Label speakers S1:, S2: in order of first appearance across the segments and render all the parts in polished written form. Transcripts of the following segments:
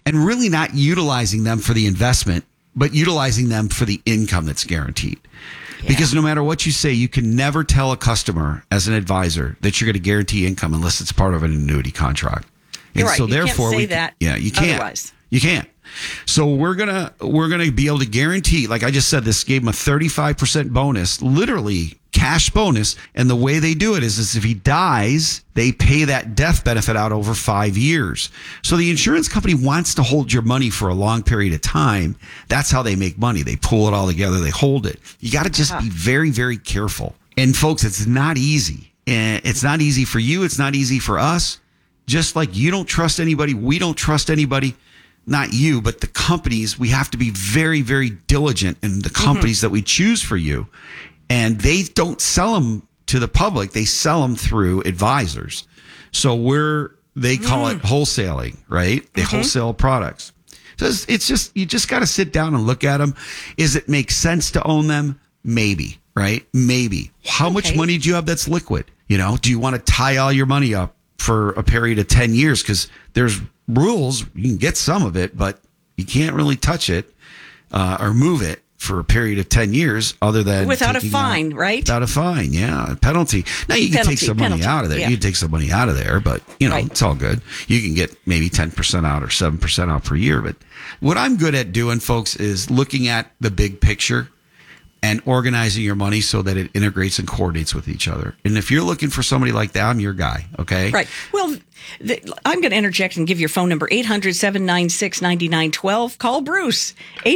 S1: and really not utilizing them for the investment, but utilizing them for the income that's guaranteed. Yeah. Because no matter what you say, you can never tell a customer as an advisor that you're going to guarantee income unless it's part of an annuity contract. And
S2: you're right.
S1: so
S2: you
S1: therefore,
S2: can't say that.
S1: Yeah, you can't.
S2: Otherwise.
S1: You can't. So we're gonna be able to guarantee, like I just said, this gave him a 35% bonus, literally cash bonus. And the way they do it is if he dies, they pay that death benefit out over 5 years. So the insurance company wants to hold your money for a long period of time. That's how they make money. They pull it all together. They hold it. You got to just be very, very careful. And folks, it's not easy. And it's not easy for you. It's not easy for us. Just like you don't trust anybody, we don't trust anybody. Not you, but the companies. We have to be very, very diligent in the companies that we choose for you. And they don't sell them to the public. They sell them through advisors. So they call it wholesaling, right? They wholesale products. So it's just, you just got to sit down and look at them. Is it make sense to own them? Maybe, right? Maybe. How much money do you have that's liquid? You know, do you want to tie all your money up for a period of 10 years? Because there's rules. You can get some of it, but you can't really touch it or move it for a period of 10 years other than
S2: without a fine, right?
S1: Without a fine, yeah. A penalty. Now you can take some money out of there.
S2: Yeah.
S1: You can take some money out of there, but you know, it's all good. You can get maybe 10% out or 7% out per year. But what I'm good at doing, folks, is looking at the big picture and organizing your money so that it integrates and coordinates with each other. And if you're looking for somebody like that, I'm your guy, okay?
S2: Right. Well, I'm going to interject and give your phone number, 800-796-9912. Call Bruce,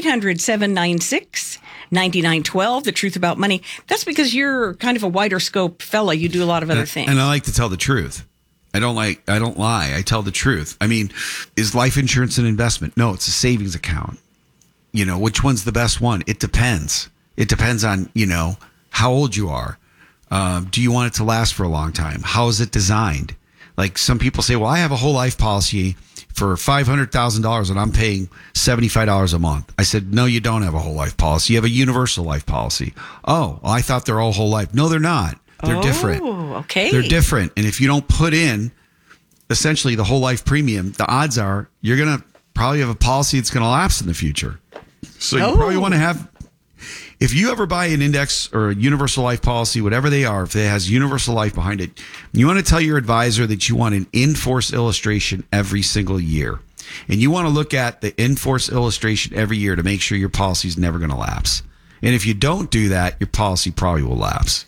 S2: 800-796-9912, The Truth About Money. That's because you're kind of a wider scope fella. You do a lot of other things.
S1: And I like to tell the truth. I don't lie. I tell the truth. I mean, is life insurance an investment? No, it's a savings account. You know, which one's the best one? It depends. It depends on, you know, how old you are. Do you want it to last for a long time? How is it designed? Like some people say, well, I have a whole life policy for $500,000 and I'm paying $75 a month. I said, no, you don't have a whole life policy. You have a universal life policy. Oh, well, I thought they're all whole life. No, they're not. They're different.
S2: Okay.
S1: They're different. And if you don't put in essentially the whole life premium, the odds are you're going to probably have a policy that's going to lapse in the future. So you probably want to have, if you ever buy an index or a universal life policy, whatever they are, if it has universal life behind it, you want to tell your advisor that you want an in-force illustration every single year. And you want to look at the in-force illustration every year to make sure your policy is never going to lapse. And if you don't do that, your policy probably will lapse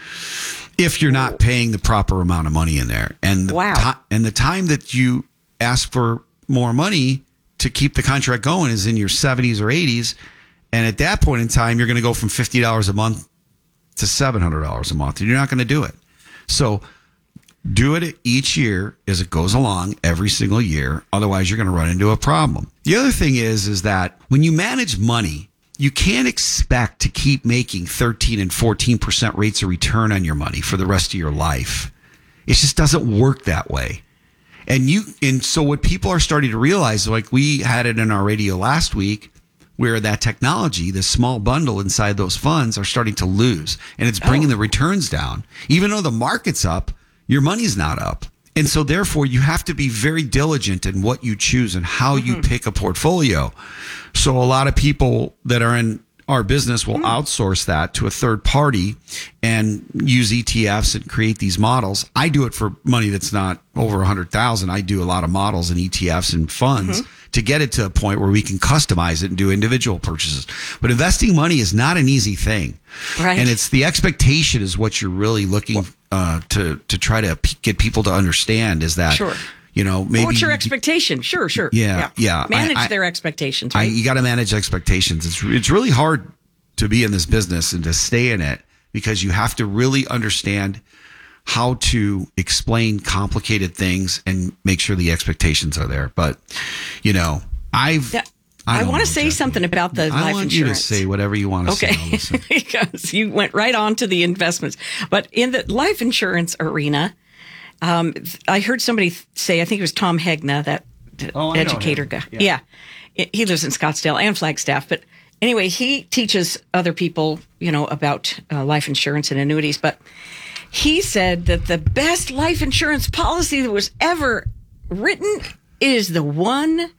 S1: if you're not paying the proper amount of money in there. And the time that you ask for more money to keep the contract going is in your 70s or 80s. And at that point in time, you're going to go from $50 a month to $700 a month. And you're not going to do it. So do it each year as it goes along, every single year. Otherwise, you're going to run into a problem. The other thing is that when you manage money, you can't expect to keep making 13 and 14% rates of return on your money for the rest of your life. It just doesn't work that way. And so what people are starting to realize, like we had it in our radio last week, where that technology, the small bundle inside those funds are starting to lose. And it's bringing the returns down. Even though the market's up, your money's not up. And so therefore, you have to be very diligent in what you choose and how you pick a portfolio. So a lot of people that are in our business will outsource that to a third party and use ETFs and create these models. I do it for money that's not over 100,000. I do a lot of models and ETFs and funds to get it to a point where we can customize it and do individual purchases. But investing money is not an easy thing. Right. And it's the expectation is what you're really looking to try to get people to understand is that, you know, maybe.
S2: What's your expectation? Sure.
S1: Yeah.
S2: Manage their expectations, right?
S1: You got to manage expectations. It's really hard to be in this business and to stay in it because you have to really understand how to explain complicated things and make sure the expectations are there. But, you know, I
S2: want to say something about the life insurance. I want you
S1: to say whatever you want to say.
S2: Because you went right on to the investments. But in the life insurance arena, I heard somebody say, I think it was Tom Hegna, that educator guy. Yeah. He lives in Scottsdale and Flagstaff. But anyway, he teaches other people, you know, about life insurance and annuities. But he said that the best life insurance policy that was ever written is the one